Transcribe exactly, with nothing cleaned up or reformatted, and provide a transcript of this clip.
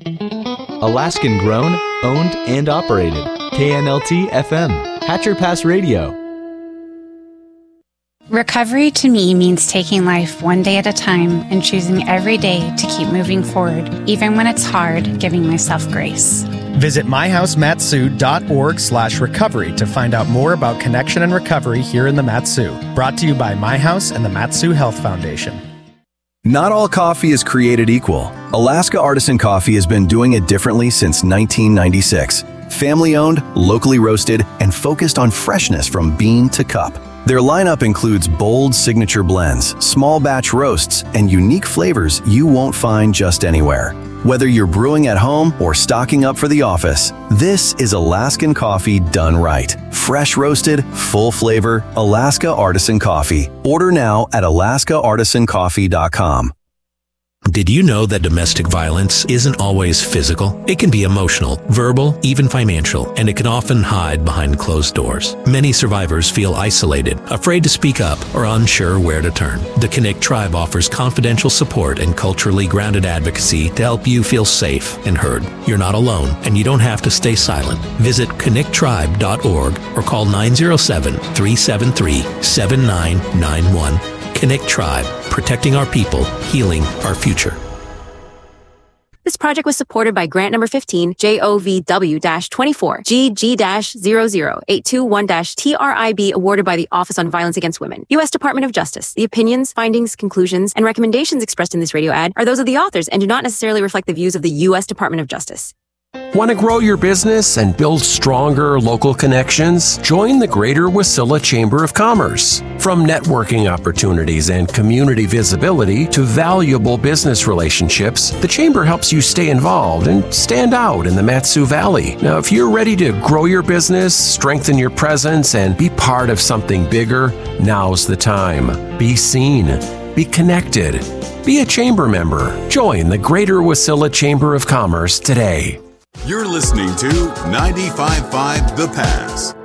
Alaskan grown, owned, and operated. K N L T F M, Hatcher Pass Radio. Recovery to me means taking life one day at a time and choosing every day to keep moving forward, even when it's hard, giving myself grace. Visit myhousematsu.org slash recovery to find out more about connection and recovery here in the Matsu. Brought to you by My House and the Matsu Health Foundation. Not all coffee is created equal. Alaska Artisan Coffee has been doing it differently since nineteen ninety-six. Family-owned, locally roasted, and focused on freshness from bean to cup. Their lineup includes bold signature blends, small batch roasts, and unique flavors you won't find just anywhere. Whether you're brewing at home or stocking up for the office, this is Alaskan coffee done right. Fresh roasted, full flavor, Alaska Artisan Coffee. Order now at alaska artisan coffee dot com. Did you know that domestic violence isn't always physical? It can be emotional, verbal, even financial, and it can often hide behind closed doors. Many survivors feel isolated, afraid to speak up, or unsure where to turn. The Connect Tribe offers confidential support and culturally grounded advocacy to help you feel safe and heard. You're not alone, and you don't have to stay silent. Visit connect tribe dot org or call nine zero seven, three seven three, seven nine nine one. Connect Tribe, protecting our people, healing our future. This project was supported by grant number fifteen, J O V W twenty-four, G G zero zero eight two one T R I B, awarded by the Office on Violence Against Women, U S Department of Justice. The opinions, findings, conclusions, and recommendations expressed in this radio ad are those of the authors and do not necessarily reflect the views of the U S Department of Justice. Want to grow your business and build stronger local connections? Join the Greater Wasilla Chamber of Commerce. From networking opportunities and community visibility to valuable business relationships, the Chamber helps you stay involved and stand out in the Matsu Valley. Now, if you're ready to grow your business, strengthen your presence, and be part of something bigger, now's the time. Be seen. Be connected. Be a Chamber member. Join the Greater Wasilla Chamber of Commerce today. You're listening to ninety-five point five The Pass.